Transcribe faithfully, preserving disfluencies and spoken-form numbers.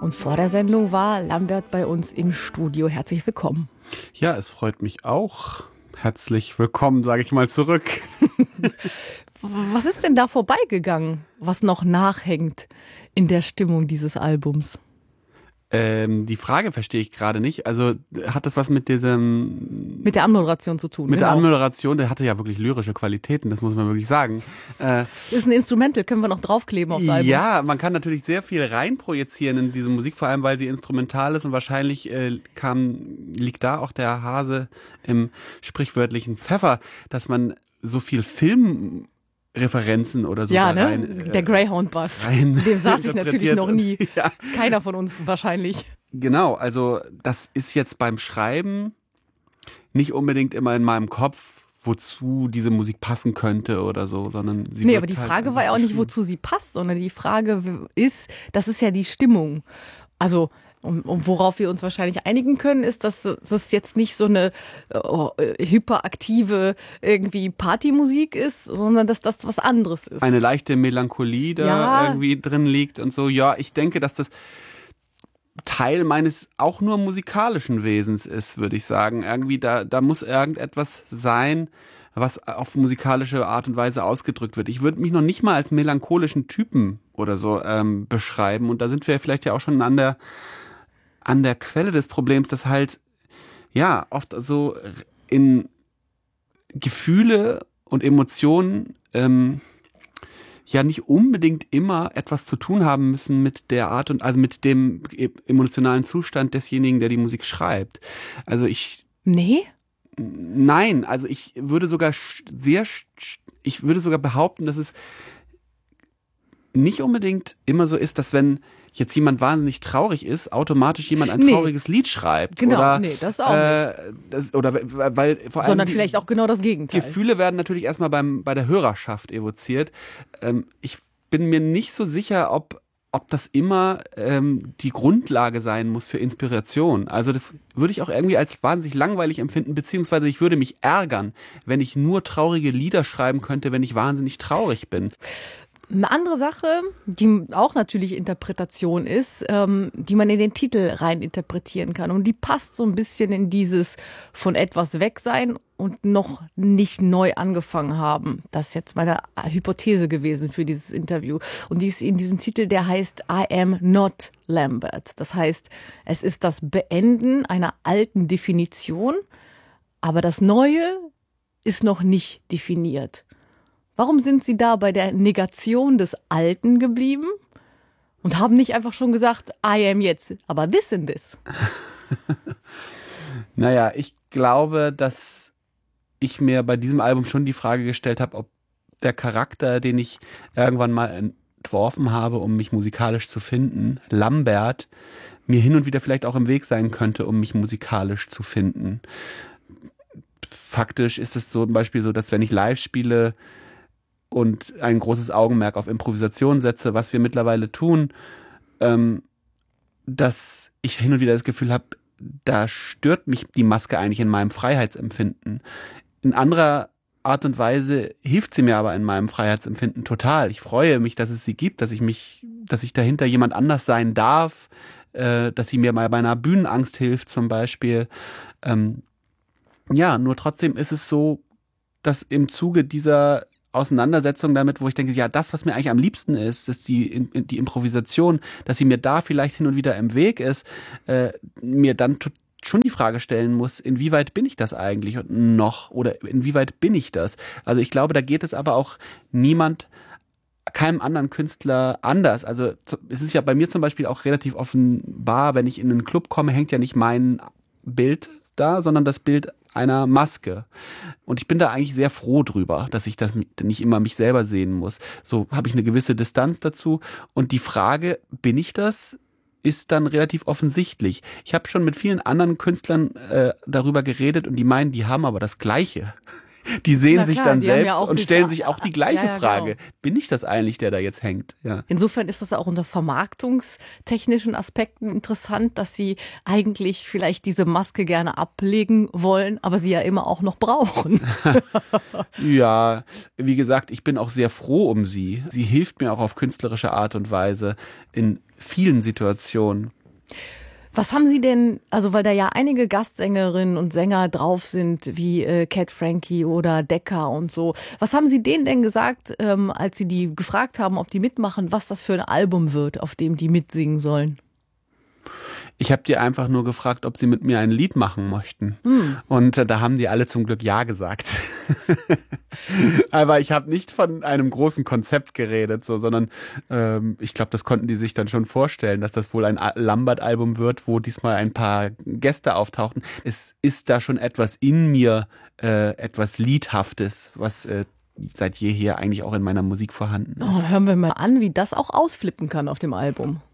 Und vor der Sendung war Lambert bei uns im Studio. Herzlich willkommen. Ja, es freut mich auch. Herzlich willkommen, sage ich mal zurück. Was ist denn da vorbeigegangen, was noch nachhängt in der Stimmung dieses Albums? Ähm, die Frage verstehe ich gerade nicht. Also hat das was mit diesem... Mit der Anmoderation zu tun. Mit genau. der Anmoderation, der hatte ja wirklich lyrische Qualitäten, das muss man wirklich sagen. Äh, ist ein Instrumental, können wir noch draufkleben aufs Album. Ja, man kann natürlich sehr viel reinprojizieren in diese Musik, vor allem weil sie instrumental ist und wahrscheinlich äh, kam, liegt da auch der Hase im sprichwörtlichen Pfeffer, dass man so viel Film... Referenzen oder so ja, da ne? rein. Der Greyhound-Bass. Dem saß ich natürlich noch nie. Ja. Keiner von uns wahrscheinlich. Genau, also das ist jetzt beim Schreiben nicht unbedingt immer in meinem Kopf, wozu diese Musik passen könnte oder so, sondern sie Nee, wird aber die halt Frage war ja auch nicht, wozu sie passt, sondern die Frage ist, das ist ja die Stimmung. Also Und, und worauf wir uns wahrscheinlich einigen können, ist, dass das jetzt nicht so eine oh, hyperaktive irgendwie Partymusik ist, sondern dass das was anderes ist. Eine leichte Melancholie da ja. irgendwie drin liegt und so. Ja, ich denke, dass das Teil meines auch nur musikalischen Wesens ist, würde ich sagen. Irgendwie da, da muss irgendetwas sein, was auf musikalische Art und Weise ausgedrückt wird. Ich würde mich noch nicht mal als melancholischen Typen oder so ähm, beschreiben. Und da sind wir vielleicht ja auch schon an der an der Quelle des Problems, dass halt, ja, oft so in Gefühle und Emotionen ähm, ja nicht unbedingt immer etwas zu tun haben müssen mit der Art und, also mit dem emotionalen Zustand desjenigen, der die Musik schreibt. Also ich... Nee? Nein, also ich würde sogar sehr, ich würde sogar behaupten, dass es nicht unbedingt immer so ist, dass wenn jetzt jemand wahnsinnig traurig ist, automatisch jemand ein trauriges nee. Lied schreibt. Genau, oder, nee, das auch äh, nicht. Das, oder weil vor allem Sondern vielleicht auch genau das Gegenteil. Gefühle werden natürlich erstmal beim, bei der Hörerschaft evoziert. Ähm, ich bin mir nicht so sicher, ob, ob das immer ähm, die Grundlage sein muss für Inspiration. Also das würde ich auch irgendwie als wahnsinnig langweilig empfinden, beziehungsweise ich würde mich ärgern, wenn ich nur traurige Lieder schreiben könnte, wenn ich wahnsinnig traurig bin. Eine andere Sache, die auch natürlich Interpretation ist, ähm, die man in den Titel rein interpretieren kann. Und die passt so ein bisschen in dieses von etwas weg sein und noch nicht neu angefangen haben. Das ist jetzt meine Hypothese gewesen für dieses Interview. Und die ist in diesem Titel, der heißt I am not Lambert. Das heißt, es ist das Beenden einer alten Definition, aber das Neue ist noch nicht definiert. Warum sind Sie da bei der Negation des Alten geblieben und haben nicht einfach schon gesagt, I am jetzt, aber this and this? Naja, ich glaube, dass ich mir bei diesem Album schon die Frage gestellt habe, ob der Charakter, den ich irgendwann mal entworfen habe, um mich musikalisch zu finden, Lambert, mir hin und wieder vielleicht auch im Weg sein könnte, um mich musikalisch zu finden. Faktisch ist es so, zum Beispiel so, dass wenn ich live spiele, und ein großes Augenmerk auf Improvisation setze, was wir mittlerweile tun, ähm, dass ich hin und wieder das Gefühl habe, da stört mich die Maske eigentlich in meinem Freiheitsempfinden. In anderer Art und Weise hilft sie mir aber in meinem Freiheitsempfinden total. Ich freue mich, dass es sie gibt, dass ich mich, dass ich dahinter jemand anders sein darf, äh, dass sie mir mal bei einer Bühnenangst hilft zum Beispiel. Ähm, ja, nur trotzdem ist es so, dass im Zuge dieser Auseinandersetzung damit, wo ich denke, ja, das, was mir eigentlich am liebsten ist, ist die, die Improvisation, dass sie mir da vielleicht hin und wieder im Weg ist, äh, mir dann t- schon die Frage stellen muss, inwieweit bin ich das eigentlich noch oder inwieweit bin ich das? Also ich glaube, da geht es aber auch niemand, keinem anderen Künstler anders. Also es ist ja bei mir zum Beispiel auch relativ offenbar, wenn ich in einen Club komme, hängt ja nicht mein Bild da, sondern das Bild einer Maske. Und ich bin da eigentlich sehr froh drüber, dass ich das nicht immer mich selber sehen muss. So habe ich eine gewisse Distanz dazu. Und die Frage, bin ich das, ist dann relativ offensichtlich. Ich habe schon mit vielen anderen Künstlern äh, darüber geredet und die meinen, die haben aber das Gleiche. die sehen Na sich klar, dann die haben selbst ja auch und das- stellen sich auch die gleiche Ja, ja, Frage. genau. Bin ich das eigentlich, der da jetzt hängt? Ja. Insofern ist das auch unter vermarktungstechnischen Aspekten interessant, dass sie eigentlich vielleicht diese Maske gerne ablegen wollen, aber sie ja immer auch noch brauchen. Ja, wie gesagt, ich bin auch sehr froh um sie. Sie hilft mir auch auf künstlerische Art und Weise in vielen Situationen. Was haben Sie denn, also weil da ja einige Gastsängerinnen und Sänger drauf sind, wie äh, Cat Frankie oder Decca und so, was haben Sie denen denn gesagt, ähm, als Sie die gefragt haben, ob die mitmachen, was das für ein Album wird, auf dem die mitsingen sollen? Ich habe die einfach nur gefragt, ob sie mit mir ein Lied machen möchten. Hm. Und äh, da haben die alle zum Glück Ja gesagt. Aber ich habe nicht von einem großen Konzept geredet, so, sondern ähm, ich glaube, das konnten die sich dann schon vorstellen, dass das wohl ein A- Lambert-Album wird, wo diesmal ein paar Gäste auftauchten. Es ist da schon etwas in mir, äh, etwas Liedhaftes, was äh, seit jeher eigentlich auch in meiner Musik vorhanden ist. Oh, hören wir mal an, wie das auch ausflippen kann auf dem Album.